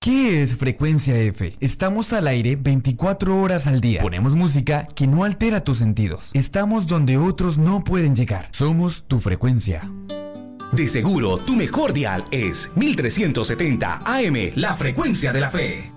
¿Qué es Frecuencia F? Estamos al aire 24 horas al día. Ponemos música que no altera tus sentidos. Estamos donde otros no pueden llegar. Somos tu frecuencia. De seguro, tu mejor dial es 1370 AM, la frecuencia de la fe.